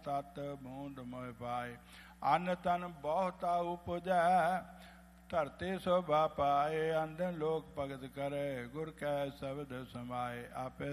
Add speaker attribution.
Speaker 1: ਤਤ ਬੂੰਦ ਮੋਇ ਪਾਏ। ਅੰਨ ਤਨ ਬਹੁਤਾ ਉਪਜੈ ਧਰਤੀ ਸ਼ੋਭਾ ਪਾਏ। ਅੰਧਨ ਲੋਕ ਭਗਤ करे गुर कै शब्द समाए। आपे